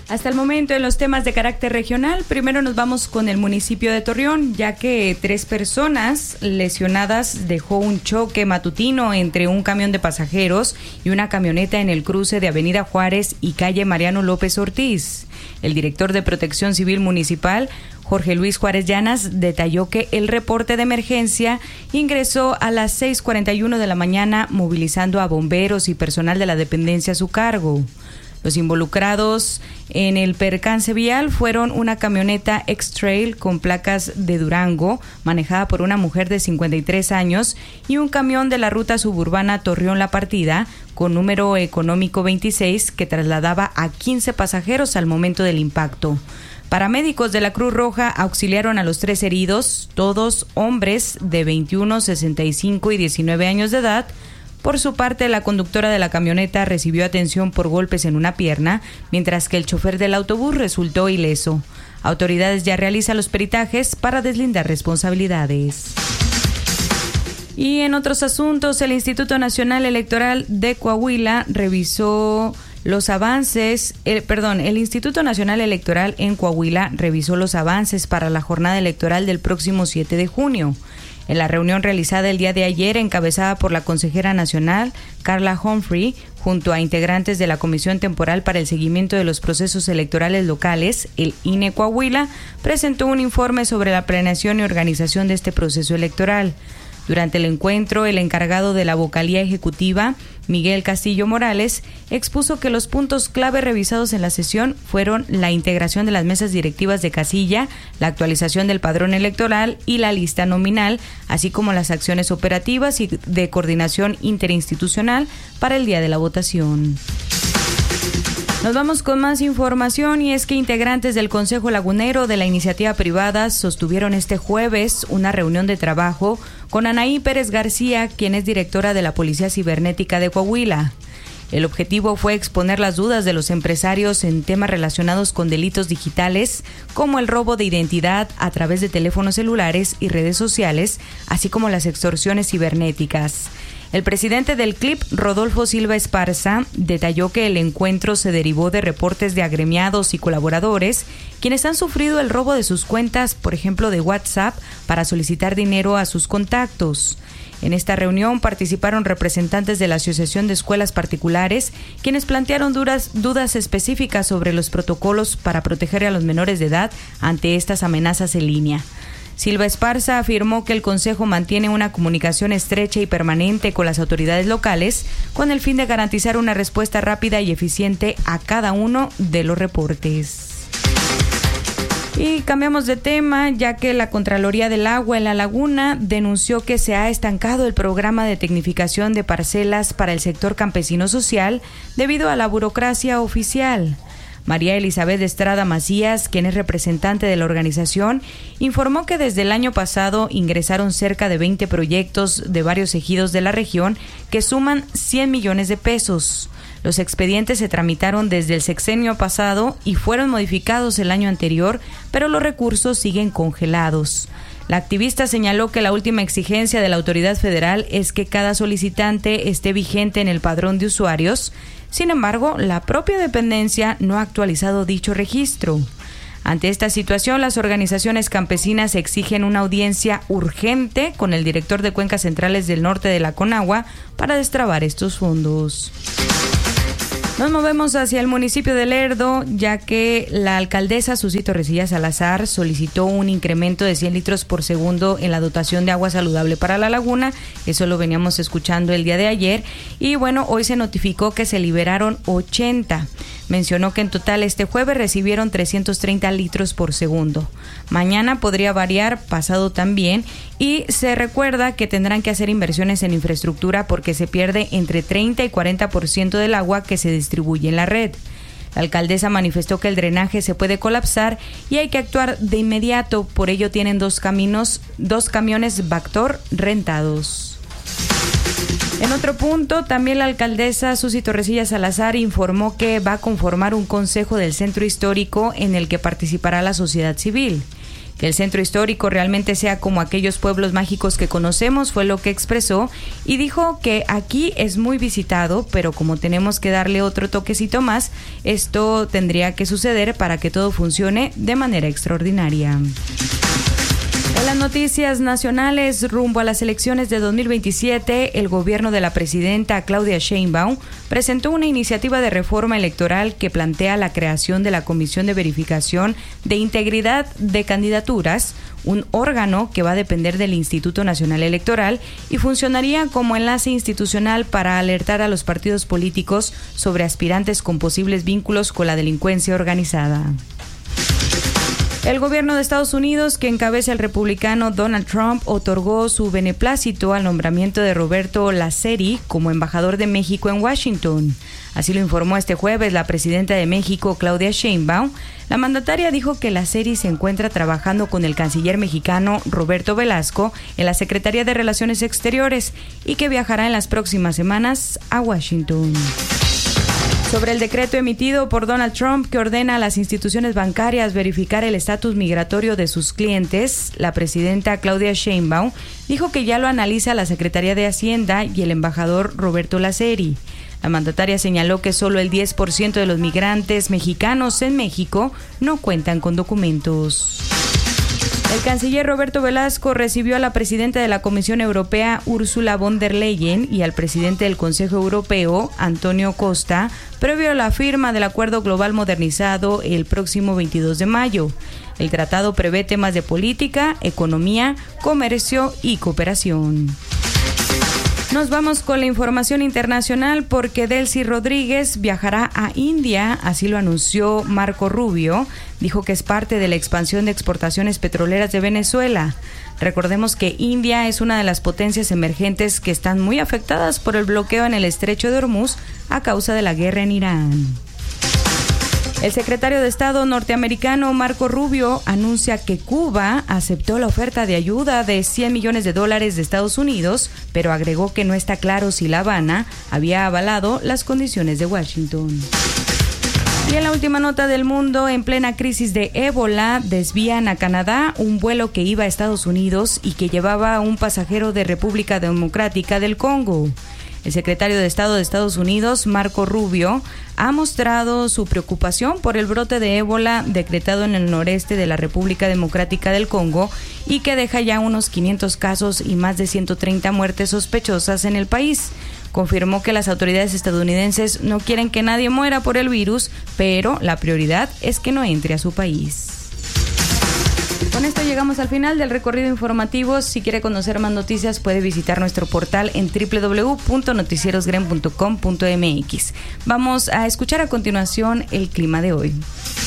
Hasta el momento en los temas de carácter regional, primero nos vamos con el municipio de Torreón, ya que 3 personas lesionadas dejó un choque matutino entre un camión de pasajeros y una camioneta en el cruce de Avenida Juárez y calle Mariano López Ortiz. El director de Protección Civil Municipal, Jorge Luis Juárez Llanas, detalló que el reporte de emergencia ingresó a las 6:41 de la mañana, movilizando a bomberos y personal de la dependencia a su cargo. Los involucrados en el percance vial fueron una camioneta X-Trail con placas de Durango, manejada por una mujer de 53 años, y un camión de la ruta suburbana Torreón-La Partida, con número económico 26, que trasladaba a 15 pasajeros al momento del impacto. Paramédicos de la Cruz Roja auxiliaron a los 3 heridos, todos hombres de 21, 65 y 19 años de edad. Por su parte, la conductora de la camioneta recibió atención por golpes en una pierna, mientras que el chofer del autobús resultó ileso. Autoridades ya realizan los peritajes para deslindar responsabilidades. Y en otros asuntos, el Instituto Nacional Electoral de Coahuila revisó los avances, el Instituto Nacional Electoral en Coahuila revisó los avances para la jornada electoral del próximo 7 de junio. En la reunión realizada el día de ayer, encabezada por la consejera nacional, Carla Humphrey, junto a integrantes de la Comisión Temporal para el Seguimiento de los Procesos Electorales Locales, el INE Coahuila, presentó un informe sobre la planeación y organización de este proceso electoral. Durante el encuentro, el encargado de la vocalía ejecutiva, Miguel Castillo Morales, expuso que los puntos clave revisados en la sesión fueron la integración de las mesas directivas de casilla, la actualización del padrón electoral y la lista nominal, así como las acciones operativas y de coordinación interinstitucional para el día de la votación. Nos vamos con más información, y es que integrantes del Consejo Lagunero de la iniciativa privada sostuvieron este jueves una reunión de trabajo con Anaí Pérez García, quien es directora de la Policía Cibernética de Coahuila. El objetivo fue exponer las dudas de los empresarios en temas relacionados con delitos digitales, como el robo de identidad a través de teléfonos celulares y redes sociales, así como las extorsiones cibernéticas. El presidente del CLIP, Rodolfo Silva Esparza, detalló que el encuentro se derivó de reportes de agremiados y colaboradores quienes han sufrido el robo de sus cuentas, por ejemplo de WhatsApp, para solicitar dinero a sus contactos. En esta reunión participaron representantes de la Asociación de Escuelas Particulares, quienes plantearon dudas específicas sobre los protocolos para proteger a los menores de edad ante estas amenazas en línea. Silva Esparza afirmó que el Consejo mantiene una comunicación estrecha y permanente con las autoridades locales con el fin de garantizar una respuesta rápida y eficiente a cada uno de los reportes. Y cambiamos de tema, ya que la Contraloría del Agua en La Laguna denunció que se ha estancado el programa de tecnificación de parcelas para el sector campesino social debido a la burocracia oficial. María Elizabeth Estrada Macías, quien es representante de la organización, informó que desde el año pasado ingresaron cerca de 20 proyectos de varios ejidos de la región que suman 100 millones de pesos. Los expedientes se tramitaron desde el sexenio pasado y fueron modificados el año anterior, pero los recursos siguen congelados. La activista señaló que la última exigencia de la autoridad federal es que cada solicitante esté vigente en el padrón de usuarios. Sin embargo, la propia dependencia no ha actualizado dicho registro. Ante esta situación, las organizaciones campesinas exigen una audiencia urgente con el director de Cuencas Centrales del Norte de la Conagua para destrabar estos fondos. Nos movemos hacia el municipio de Lerdo, ya que la alcaldesa Susito Recilla Salazar solicitó un incremento de 100 litros por segundo en la dotación de agua saludable para la laguna. Eso lo veníamos escuchando el día de ayer. Y bueno, hoy se notificó que se liberaron 80. Mencionó que en total este jueves recibieron 330 litros por segundo. Mañana podría variar, pasado también, y se recuerda que tendrán que hacer inversiones en infraestructura porque se pierde entre 30 y 40% del agua que se distribuye en la red. La alcaldesa manifestó que el drenaje se puede colapsar y hay que actuar de inmediato, por ello tienen dos camiones Bactor rentados. En otro punto, también la alcaldesa Susi Torrecilla Salazar informó que va a conformar un consejo del centro histórico en el que participará la sociedad civil. Que el centro histórico realmente sea como aquellos pueblos mágicos que conocemos, fue lo que expresó, y dijo que aquí es muy visitado, pero como tenemos que darle otro toquecito más, esto tendría que suceder para que todo funcione de manera extraordinaria. En las noticias nacionales, rumbo a las elecciones de 2027, el gobierno de la presidenta Claudia Sheinbaum presentó una iniciativa de reforma electoral que plantea la creación de la Comisión de Verificación de Integridad de Candidaturas, un órgano que va a depender del Instituto Nacional Electoral y funcionaría como enlace institucional para alertar a los partidos políticos sobre aspirantes con posibles vínculos con la delincuencia organizada. El gobierno de Estados Unidos, que encabeza el republicano Donald Trump, otorgó su beneplácito al nombramiento de Roberto Laceri como embajador de México en Washington. Así lo informó este jueves la presidenta de México, Claudia Sheinbaum. La mandataria dijo que Laceri se encuentra trabajando con el canciller mexicano Roberto Velasco en la Secretaría de Relaciones Exteriores y que viajará en las próximas semanas a Washington. Sobre el decreto emitido por Donald Trump que ordena a las instituciones bancarias verificar el estatus migratorio de sus clientes, la presidenta Claudia Sheinbaum dijo que ya lo analiza la Secretaría de Hacienda y el embajador Roberto Laceri. La mandataria señaló que solo el 10% de los migrantes mexicanos en México no cuentan con documentos. El canciller Roberto Velasco recibió a la presidenta de la Comisión Europea, Ursula von der Leyen, y al presidente del Consejo Europeo, Antonio Costa, previo a la firma del Acuerdo Global Modernizado el próximo 22 de mayo. El tratado prevé temas de política, economía, comercio y cooperación. Nos vamos con la información internacional porque Delcy Rodríguez viajará a India, así lo anunció Marco Rubio. Dijo que es parte de la expansión de exportaciones petroleras de Venezuela. Recordemos que India es una de las potencias emergentes que están muy afectadas por el bloqueo en el estrecho de Hormuz a causa de la guerra en Irán. El secretario de Estado norteamericano Marco Rubio anuncia que Cuba aceptó la oferta de ayuda de $100 millones de Estados Unidos, pero agregó que no está claro si La Habana había avalado las condiciones de Washington. Y en la última nota del mundo, en plena crisis de ébola, desvían a Canadá un vuelo que iba a Estados Unidos y que llevaba a un pasajero de República Democrática del Congo. El secretario de Estado de Estados Unidos, Marco Rubio, ha mostrado su preocupación por el brote de ébola decretado en el noreste de la República Democrática del Congo y que deja ya unos 500 casos y más de 130 muertes sospechosas en el país. Confirmó que las autoridades estadounidenses no quieren que nadie muera por el virus, pero la prioridad es que no entre a su país. Con esto llegamos al final del recorrido informativo. Si quiere conocer más noticias, puede visitar nuestro portal en www.noticierosgren.com.mx. Vamos a escuchar a continuación el clima de hoy.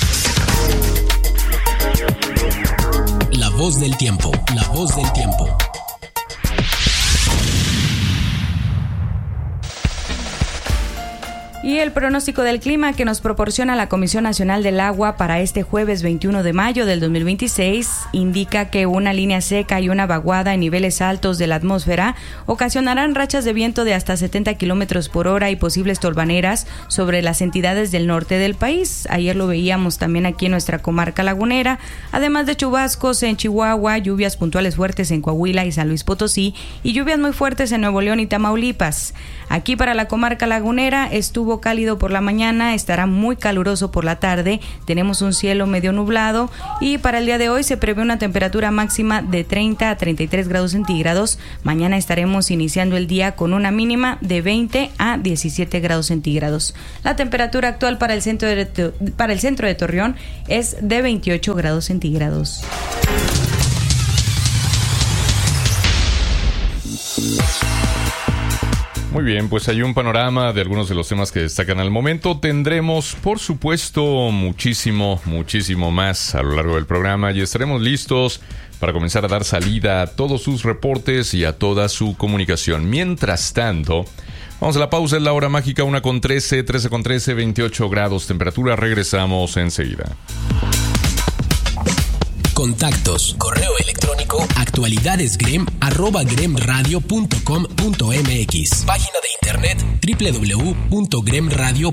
La voz del tiempo, la voz del tiempo. Y el pronóstico del clima que nos proporciona la Comisión Nacional del Agua para este jueves 21 de mayo del 2026 indica que una línea seca y una vaguada en niveles altos de la atmósfera ocasionarán rachas de viento de hasta 70 kilómetros por hora y posibles tolvaneras sobre las entidades del norte del país. Ayer lo veíamos también aquí en nuestra comarca lagunera, además de chubascos en Chihuahua, lluvias puntuales fuertes en Coahuila y San Luis Potosí y lluvias muy fuertes en Nuevo León y Tamaulipas. Aquí para la comarca lagunera estuvo cálido por la mañana, estará muy caluroso por la tarde, tenemos un cielo medio nublado y para el día de hoy se prevé una temperatura máxima de 30 a 33 grados centígrados. Mañana estaremos iniciando el día con una mínima de 20 a 17 grados centígrados. La temperatura actual para el centro de Torreón es de 28 grados centígrados. Muy bien, pues hay un panorama de algunos de los temas que destacan al momento. Tendremos, por supuesto, muchísimo más a lo largo del programa y estaremos listos para comenzar a dar salida a todos sus reportes y a toda su comunicación. Mientras tanto, vamos a la pausa, es la hora mágica, 1:13, 13:13, 28 grados temperatura. Regresamos enseguida. Contactos, correo electrónico, actualidadesgrem@gremradio.com.mx. Página de internet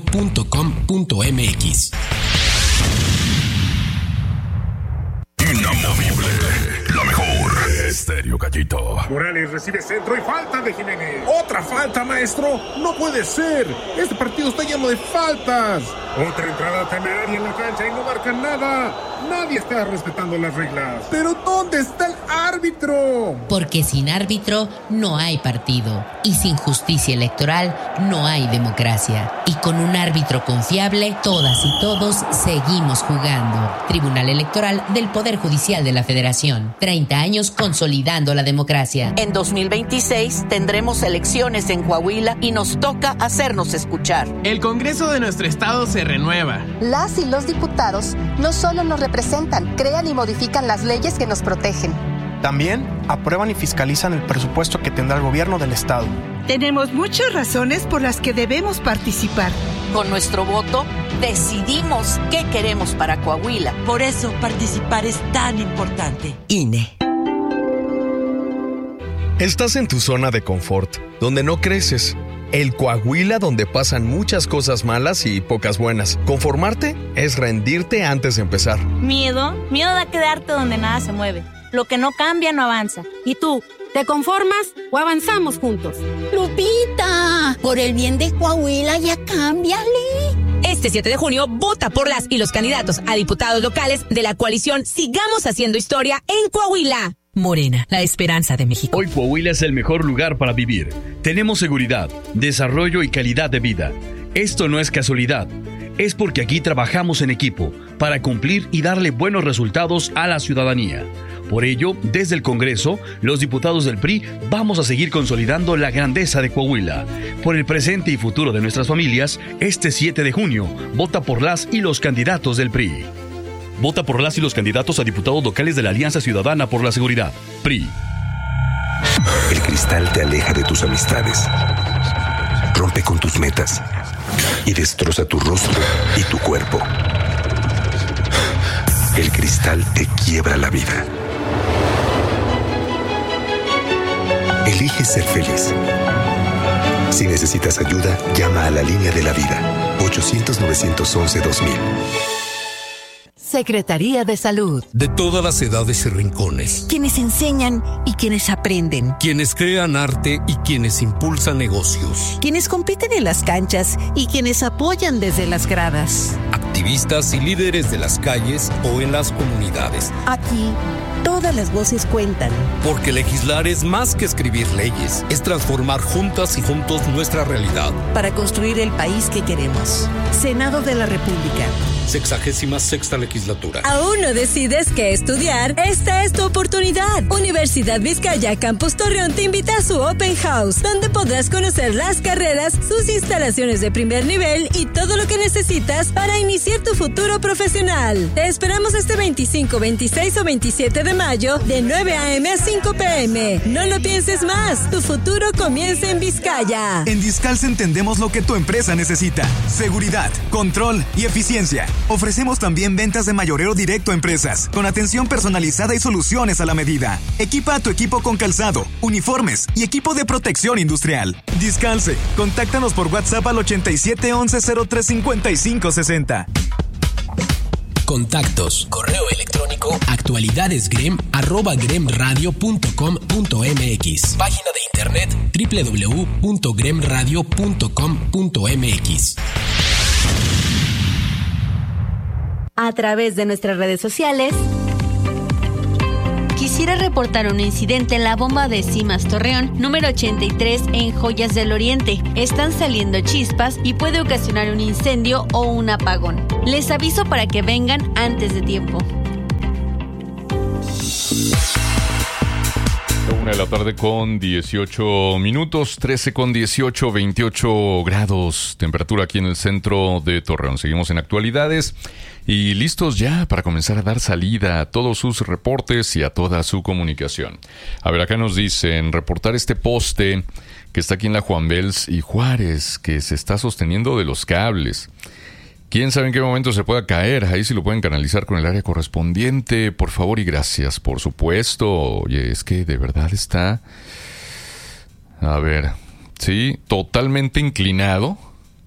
www.gremradio.com.mx. En la Inamovible. La mejor. Estéreo Gallito. Morales recibe centro y falta de Jiménez. ¡Otra falta, maestro! ¡No puede ser! ¡Este partido está lleno de faltas! Otra entrada temeraria en la cancha y no marcan nada. Nadie está respetando las reglas. ¿Pero dónde está el árbitro? Porque sin árbitro no hay partido. Y sin justicia electoral no hay democracia. Y con un árbitro confiable, todas y todos seguimos jugando. Tribunal Electoral del Poder Judicial de la Federación. 30 años consolidando la democracia. En 2026 tendremos elecciones en Coahuila y nos toca hacernos escuchar. El Congreso de nuestro estado se renueva. Las y los diputados no solo nos representan, crean y modifican las leyes que nos protegen. También aprueban y fiscalizan el presupuesto que tendrá el gobierno del estado. Tenemos muchas razones por las que debemos participar. Con nuestro voto decidimos qué queremos para Coahuila. Por eso participar es tan importante. INE. Estás en tu zona de confort, donde no creces. El Coahuila donde pasan muchas cosas malas y pocas buenas. Conformarte es rendirte antes de empezar. Miedo a quedarte donde nada se mueve. Lo que no cambia no avanza. ¿Y tú? ¿Te conformas o avanzamos juntos? Lupita, por el bien de Coahuila ya cámbiale. Este 7 de junio, vota por las y los candidatos a diputados locales de la coalición Sigamos Haciendo Historia en Coahuila. Morena, la esperanza de México. Hoy Coahuila es el mejor lugar para vivir. Tenemos seguridad, desarrollo y calidad de vida. Esto no es casualidad. Es porque aquí trabajamos en equipo para cumplir y darle buenos resultados a la ciudadanía. Por ello, desde el Congreso, los diputados del PRI vamos a seguir consolidando la grandeza de Coahuila. Por el presente y futuro de nuestras familias, este 7 de junio, vota por las y los candidatos del PRI. Vota por las y los candidatos a diputados locales de la Alianza Ciudadana por la Seguridad, PRI. El cristal te aleja de tus amistades, rompe con tus metas y destroza tu rostro y tu cuerpo. El cristal te quiebra la vida. Elige ser feliz. Si necesitas ayuda, llama a la línea de la vida, 800-911-2000. Secretaría de Salud. De todas las edades y rincones. Quienes enseñan y quienes aprenden. Quienes crean arte y quienes impulsan negocios. Quienes compiten en las canchas y quienes apoyan desde las gradas. Activistas y líderes de las calles o en las comunidades. Aquí, todas las voces cuentan. Porque legislar es más que escribir leyes. Es transformar juntas y juntos nuestra realidad. Para construir el país que queremos. Senado de la República. 66ª legislatura. ¿Aún no decides qué estudiar? Esta es tu oportunidad. Universidad Vizcaya Campus Torreón te invita a su Open House, donde podrás conocer las carreras, sus instalaciones de primer nivel y todo lo que necesitas para iniciar tu futuro profesional. Te esperamos este 25, 26 o 27 de mayo de 9 a.m. a 5 p.m. No lo pienses más. Tu futuro comienza en Vizcaya. En Discalce entendemos lo que tu empresa necesita. Seguridad, control y eficiencia. Ofrecemos también ventas de mayoreo directo a empresas, con atención personalizada y soluciones a la medida. Equipa a tu equipo con calzado, uniformes y equipo de protección industrial. Discalce, contáctanos por WhatsApp al 87 11 03 55 60. Contactos, correo electrónico, actualidadesgrem@gremradio.com.mx. Página de internet www.gremradio.com.mx. A través de nuestras redes sociales. Quisiera reportar un incidente en la bomba de Cimas Torreón, número 83 en Joyas del Oriente. Están saliendo chispas y puede ocasionar un incendio o un apagón. Les aviso para que vengan antes de tiempo. 1 de la tarde con 18 minutos, 13 con 18, 28 grados, temperatura aquí en el centro de Torreón. Seguimos en actualidades y listos ya para comenzar a dar salida a todos sus reportes y a toda su comunicación. A ver, acá nos dicen, reportar este poste que está aquí en la Juan Bels y Juárez, que se está sosteniendo de los cables. ¿Quién sabe en qué momento se pueda caer? Ahí sí lo pueden canalizar con el área correspondiente, por favor y gracias, por supuesto. Oye, es que de verdad está... A ver, sí, totalmente inclinado,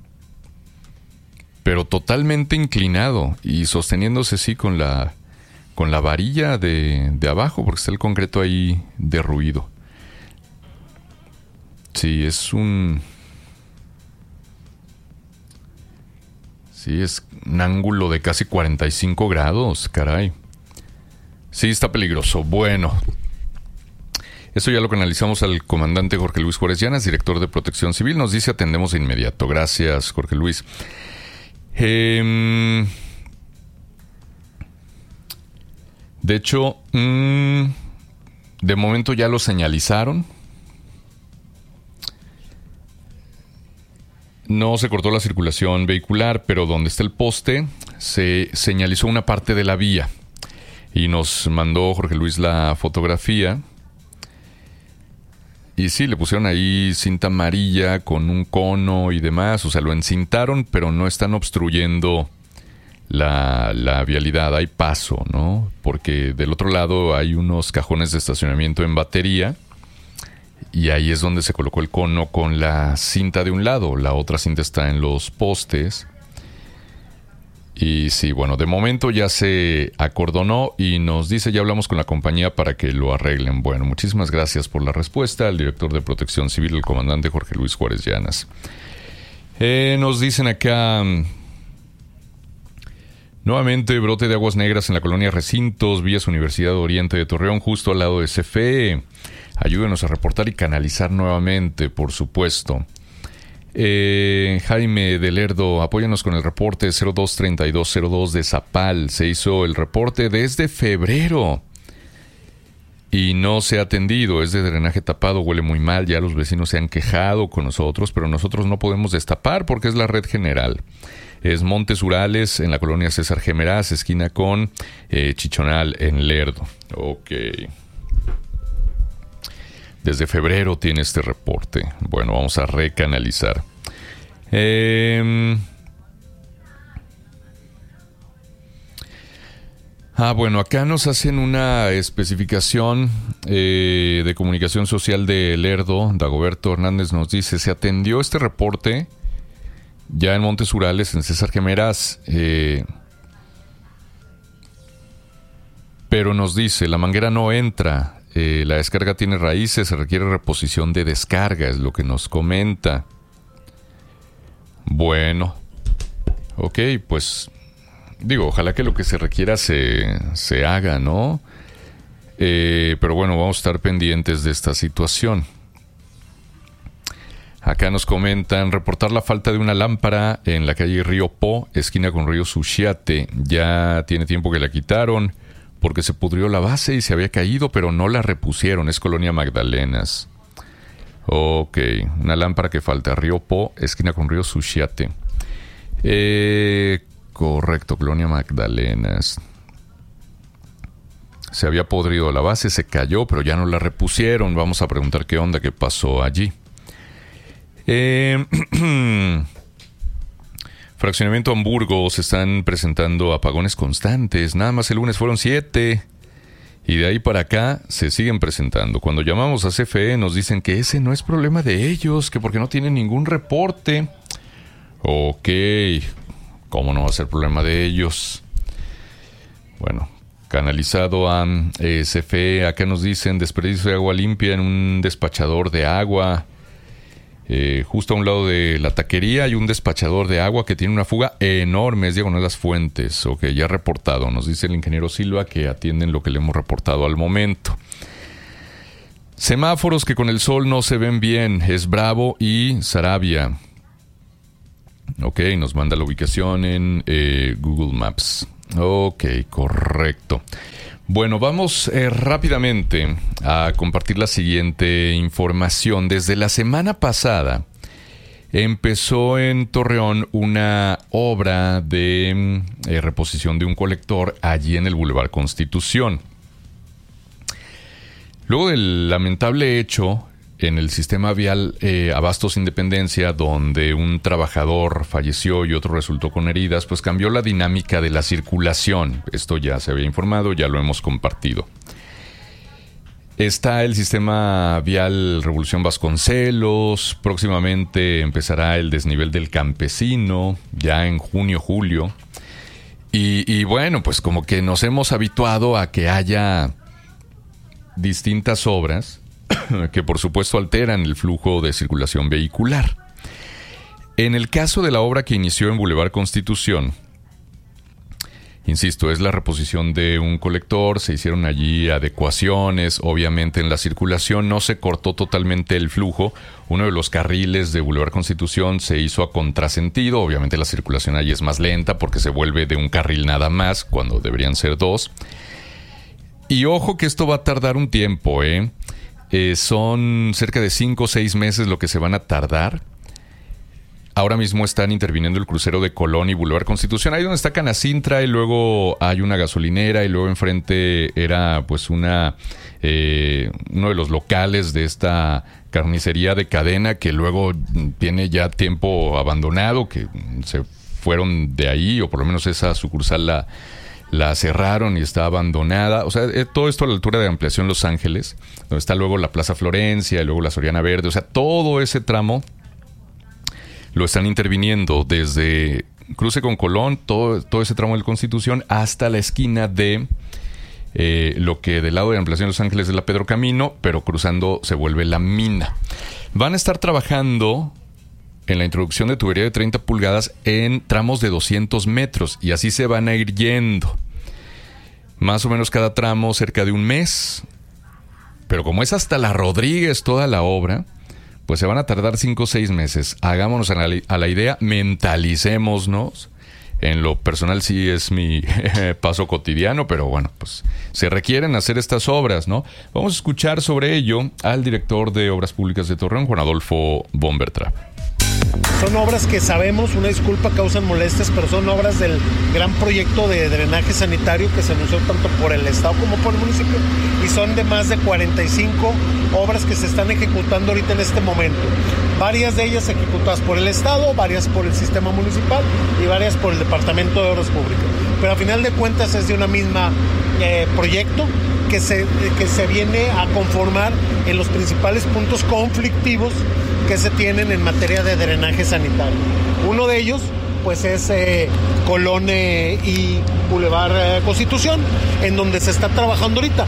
pero totalmente inclinado y sosteniéndose sí con la la varilla de abajo, porque está el concreto ahí derruido. Sí, es un ángulo de casi 45 grados, caray. Sí, está peligroso. Bueno, eso ya lo canalizamos al comandante Jorge Luis Juárez Llanas, director de Protección Civil. Nos dice: atendemos de inmediato. Gracias, Jorge Luis. De hecho, de momento ya lo señalizaron. No se cortó la circulación vehicular, pero donde está el poste se señalizó una parte de la vía. Y nos mandó Jorge Luis la fotografía. Y sí, le pusieron ahí cinta amarilla con un cono y demás. O sea, lo encintaron, pero no están obstruyendo la vialidad. Hay paso, ¿no? Porque del otro lado hay unos cajones de estacionamiento en batería. Y ahí es donde se colocó el cono con la cinta de un lado. La otra cinta está en los postes. Y sí, bueno, de momento ya se acordonó y nos dice: ya hablamos con la compañía para que lo arreglen. Bueno, muchísimas gracias por la respuesta al director de Protección Civil, el comandante Jorge Luis Juárez Llanas. Nos dicen acá: nuevamente brote de aguas negras en la colonia Recintos, vías Universidad Oriente de Torreón, justo al lado de CFE. Ayúdenos a reportar y canalizar nuevamente, por supuesto. Jaime de Lerdo, apóyanos con el reporte 023202 de Zapal. Se hizo el reporte desde febrero y no se ha atendido. Es de drenaje tapado, huele muy mal. Ya los vecinos se han quejado con nosotros, pero nosotros no podemos destapar porque es la red general. Es Montes Urales, en la colonia César Gemeraz, esquina con Chichonal, en Lerdo. Ok. Desde febrero tiene este reporte. Bueno, vamos a recanalizar. Bueno, acá nos hacen una especificación de comunicación social de Lerdo. Dagoberto Hernández nos dice: se atendió este reporte ya en Montes Urales, en César Gemeraz. Pero nos dice: la manguera no entra. La descarga tiene raíces, se requiere reposición de descarga, es lo que nos comenta. Bueno, ok, pues digo, ojalá que lo que se requiera se haga, ¿no? Pero bueno, vamos a estar pendientes de esta situación. Acá nos comentan: reportar la falta de una lámpara en la calle Río Po, esquina con Río Suchiate. Ya tiene tiempo que la quitaron porque se pudrió la base y se había caído, pero no la repusieron. Es Colonia Magdalenas. Ok, una lámpara que falta. Río Po, esquina con Río Suchiate. Correcto, Colonia Magdalenas. Se había podrido la base, se cayó, pero ya no la repusieron. Vamos a preguntar qué onda, qué pasó allí. Fraccionamiento Hamburgo, se están presentando apagones constantes. Nada más el lunes fueron 7. Y de ahí para acá se siguen presentando. Cuando llamamos a CFE nos dicen que ese no es problema de ellos, que porque no tienen ningún reporte. Ok, ¿cómo no va a ser problema de ellos? Bueno, canalizado a CFE. Acá nos dicen: desperdicio de agua limpia en un despachador de agua. Justo a un lado de la taquería hay un despachador de agua que tiene una fuga enorme, es diagonal Las Fuentes. Ok, ya reportado. Nos dice el ingeniero Silva que atienden lo que le hemos reportado al momento. Semáforos que con el sol no se ven bien, es Bravo y Sarabia. Ok, nos manda la ubicación en Google Maps. Ok, correcto. Bueno, vamos rápidamente a compartir la siguiente información. Desde la semana pasada empezó en Torreón una obra de reposición de un colector allí en el Boulevard Constitución. Luego del lamentable hecho en el sistema vial Abastos Independencia, donde un trabajador falleció y otro resultó con heridas, pues cambió la dinámica de la circulación. Esto ya se había informado, ya lo hemos compartido. Está el sistema vial Revolución Vasconcelos. Próximamente empezará el desnivel del Campesino, ya en junio, julio. Y bueno, pues como que nos hemos habituado a que haya distintas obras que por supuesto alteran el flujo de circulación vehicular. En el caso de la obra que inició en Boulevard Constitución, insisto, es la reposición de un colector, se hicieron allí adecuaciones, obviamente en la circulación no se cortó totalmente el flujo, uno de los carriles de Boulevard Constitución se hizo a contrasentido, obviamente la circulación allí es más lenta porque se vuelve de un carril nada más, cuando deberían ser dos. Y ojo que esto va a tardar un tiempo, son cerca de 5 o 6 meses lo que se van a tardar. Ahora mismo están interviniendo el crucero de Colón y Boulevard Constitución, ahí donde está Canacintra, y luego hay una gasolinera, y luego enfrente era pues uno de los locales de esta carnicería de cadena que luego tiene ya tiempo abandonado, que se fueron de ahí, o por lo menos esa sucursal la cerraron y está abandonada. O sea, todo esto a la altura de Ampliación Los Ángeles, donde está luego la Plaza Florencia y luego la Soriana Verde. O sea, todo ese tramo lo están interviniendo desde cruce con Colón, todo ese tramo de Constitución, hasta la esquina de lo que del lado de Ampliación Los Ángeles es la Pedro Camino, pero cruzando se vuelve la Mina. Van a estar trabajando en la introducción de tubería de 30 pulgadas en tramos de 200 metros y así se van a ir yendo. Más o menos cada tramo cerca de un mes. Pero como es hasta la Rodríguez toda la obra, pues se van a tardar 5 o 6 meses. Hagámonos a la idea, mentalicémonos. En lo personal sí es mi paso cotidiano, pero bueno, pues se requieren hacer estas obras, ¿no? Vamos a escuchar sobre ello al director de Obras Públicas de Torreón, Juan Adolfo von Bertrap. Son obras que sabemos, una disculpa, causan molestias, pero son obras del gran proyecto de drenaje sanitario que se anunció tanto por el Estado como por el municipio, y son de más de 45 obras que se están ejecutando ahorita en este momento. Varias de ellas ejecutadas por el Estado, varias por el sistema municipal y varias por el Departamento de Obras Públicas. Pero a final de cuentas es de una misma proyecto que se viene a conformar en los principales puntos conflictivos que se tienen en materia de drenaje sanitario. Uno de ellos pues es Colón y Boulevard Constitución, en donde se está trabajando ahorita.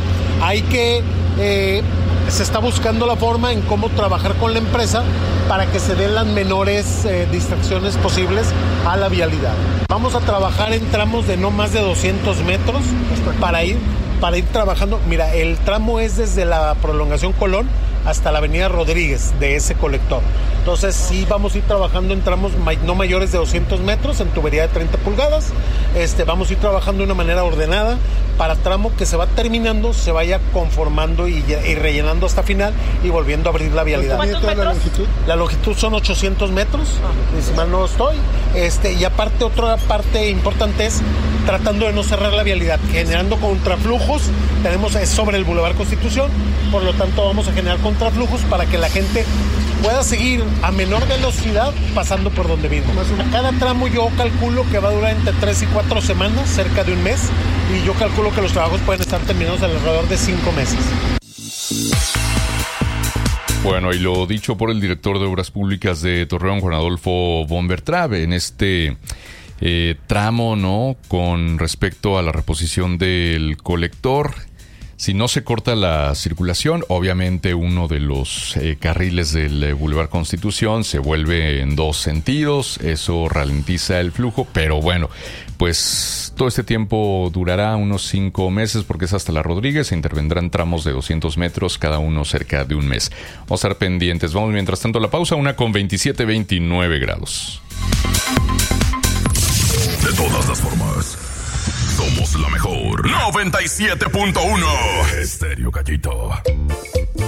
Se está buscando la forma en cómo trabajar con la empresa para que se den las menores distracciones posibles a la vialidad. Vamos a trabajar en tramos de no más de 200 metros para ir trabajando. Mira, el tramo es desde la prolongación Colón hasta la avenida Rodríguez de ese colector. Entonces sí vamos a ir trabajando en tramos no mayores de 200 metros en tubería de 30 pulgadas. Vamos a ir trabajando de una manera ordenada para tramo que se va terminando, se vaya conformando y rellenando hasta final y volviendo a abrir la vialidad. ¿Cuántos metros? La longitud son 800 metros, si mal no estoy. Y aparte, otra parte importante es tratando de no cerrar la vialidad, generando contraflujos. Tenemos sobre el Boulevard Constitución, por lo tanto vamos a generar contraflujos para que la gente pueda seguir a menor velocidad pasando por donde mismo. Cada tramo yo calculo que va a durar entre 3 y 4 semanas, cerca de un mes, y yo calculo que los trabajos pueden estar terminados alrededor de 5 meses. Bueno, y lo dicho por el director de Obras Públicas de Torreón, Juan Adolfo von Bertrap, en este tramo, ¿no?, con respecto a la reposición del colector. Si no se corta la circulación, obviamente uno de los carriles del Boulevard Constitución se vuelve en 2 sentidos, eso ralentiza el flujo, pero bueno, pues todo este tiempo durará unos 5 meses porque es hasta la Rodríguez, se intervendrán tramos de 200 metros, cada uno cerca de un mes. Vamos a estar pendientes, vamos mientras tanto a la pausa, 1:27, 29°. De todas las formas, somos la mejor. 97.1 Estéreo Gallito.